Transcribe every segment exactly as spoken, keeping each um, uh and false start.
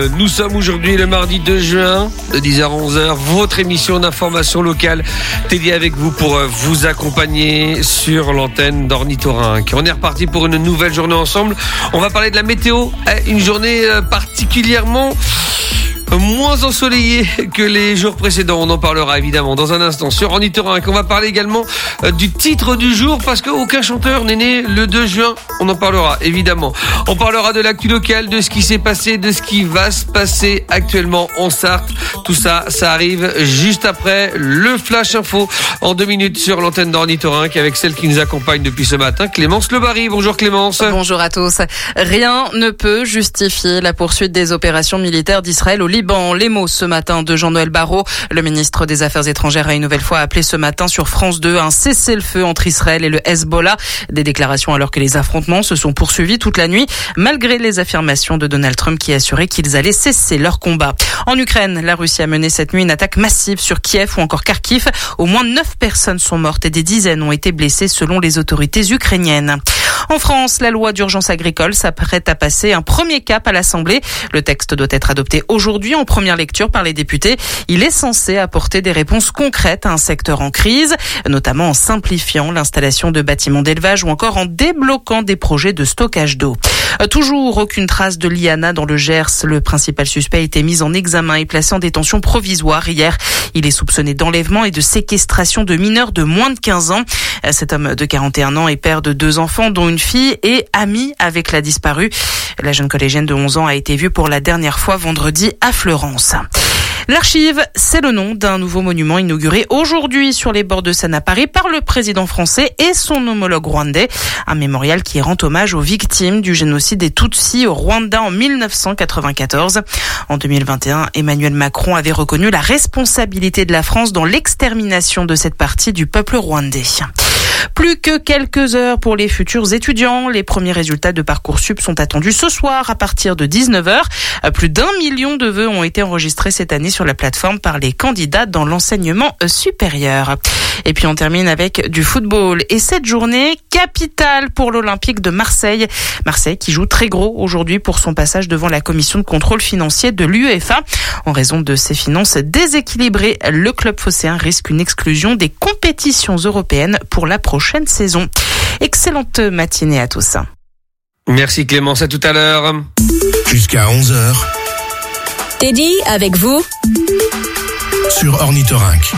Nous sommes aujourd'hui le mardi deux juin, de dix heures à onze heures, votre émission d'information locale. Teddy avec vous pour vous accompagner sur l'antenne d'Ornithorynque. On est reparti pour une nouvelle journée ensemble. On va parler de la météo, une journée particulièrement moins ensoleillé que les jours précédents. On en parlera évidemment dans un instant sur Ornithorynque. On va parler également euh, du titre du jour parce qu'aucun chanteur n'est né le deux juin. On en parlera évidemment. On parlera de l'actu locale, de ce qui s'est passé, de ce qui va se passer actuellement en Sarthe. Tout ça, ça arrive juste après le Flash Info en deux minutes sur l'antenne d'Ornithorynque avec celle qui nous accompagne depuis ce matin, Clémence Lebary. Bonjour Clémence. Bonjour à tous. Rien ne peut justifier la poursuite des opérations militaires d'Israël au Liban. Les mots ce matin de Jean-Noël Barrot, le ministre des Affaires étrangères, a une nouvelle fois appelé ce matin sur France deux un cessez-le-feu entre Israël et le Hezbollah. Des déclarations alors que les affrontements se sont poursuivis toute la nuit, malgré les affirmations de Donald Trump qui assurait qu'ils allaient cesser leur combat. En Ukraine, la Russie a mené cette nuit une attaque massive sur Kiev ou encore Kharkiv. Au moins neuf personnes sont mortes et des dizaines ont été blessées selon les autorités ukrainiennes. En France, la loi d'urgence agricole s'apprête à passer un premier cap à l'Assemblée. Le texte doit être adopté aujourd'hui en première lecture par les députés. Il est censé apporter des réponses concrètes à un secteur en crise, notamment en simplifiant l'installation de bâtiments d'élevage ou encore en débloquant des projets de stockage d'eau. Toujours aucune trace de Liana dans le Gers. Le principal suspect a été mis en examen et placé en détention provisoire hier. Il est soupçonné d'enlèvement et de séquestration de mineurs de moins de quinze ans. Cet homme de quarante et un ans est père de deux enfants, dont une fille, et ami avec la disparue. La jeune collégienne de onze ans a été vue pour la dernière fois vendredi à Fleurance. L'Archive, c'est le nom d'un nouveau monument inauguré aujourd'hui sur les bords de Seine à Paris par le président français et son homologue rwandais. Un mémorial qui rend hommage aux victimes du génocide des Tutsis au Rwanda en mille neuf cent quatre-vingt-quatorze. En deux mille vingt et un, Emmanuel Macron avait reconnu la responsabilité de la France dans l'extermination de cette partie du peuple rwandais. Plus que quelques heures pour les futurs étudiants. Les premiers résultats de Parcoursup sont attendus ce soir à partir de dix-neuf heures. Plus d'un million de vœux ont été enregistrés cette année sur la plateforme par les candidats dans l'enseignement supérieur. Et puis on termine avec du football. Et cette journée capitale pour l'Olympique de Marseille. Marseille qui joue très gros aujourd'hui pour son passage devant la commission de contrôle financier de l'UEFA. En raison de ses finances déséquilibrées, le club phocéen risque une exclusion des compétitions européennes pour la prochaine saison. Excellente matinée à tous. Merci Clémence, à tout à l'heure. Jusqu'à onze heures. Teddy avec vous sur Ornithorynque.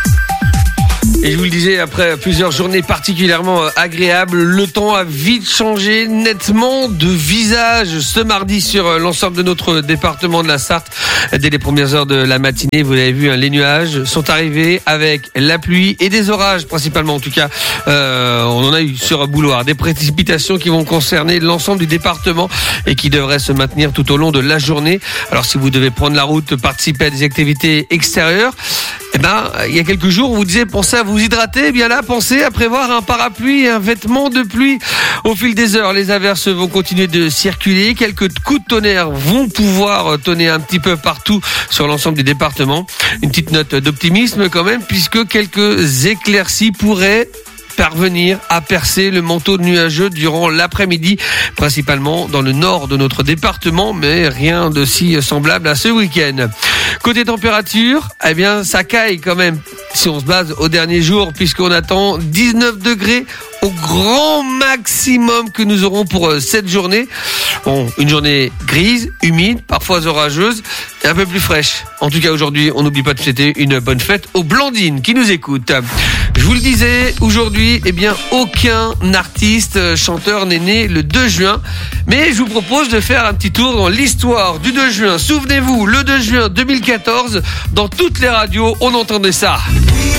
Et je vous le disais, après plusieurs journées particulièrement agréables, le temps a vite changé nettement de visage ce mardi sur l'ensemble de notre département de la Sarthe. Dès les premières heures de la matinée, vous l'avez vu, hein, les nuages sont arrivés avec la pluie et des orages principalement. En tout cas, euh, on en a eu sur Bouloir. Des précipitations qui vont concerner l'ensemble du département et qui devraient se maintenir tout au long de la journée. Alors si vous devez prendre la route, participer à des activités extérieures, eh ben, il y a quelques jours, on vous disait, pensez à vous hydrater. Eh bien là, pensez à prévoir un parapluie et un vêtement de pluie. Au fil des heures, les averses vont continuer de circuler. Quelques coups de tonnerre vont pouvoir tonner un petit peu partout sur l'ensemble du département. Une petite note d'optimisme quand même, puisque quelques éclaircies pourraient parvenir à percer le manteau nuageux durant l'après-midi, principalement dans le nord de notre département, mais rien de si semblable à ce week-end. Côté température, eh bien, ça caille quand même si on se base au dernier jour, puisqu'on attend dix-neuf degrés au grand maximum que nous aurons pour cette journée. Bon, une journée grise, humide, parfois orageuse et un peu plus fraîche. En tout cas, aujourd'hui, on n'oublie pas de souhaiter une bonne fête aux Blandines qui nous écoutent. Je vous le disais, aujourd'hui, eh bien, aucun artiste, chanteur n'est né le deux juin. Mais je vous propose de faire un petit tour dans l'histoire du deux juin. Souvenez-vous, le deux juin deux mille quatorze, dans toutes les radios, on entendait ça.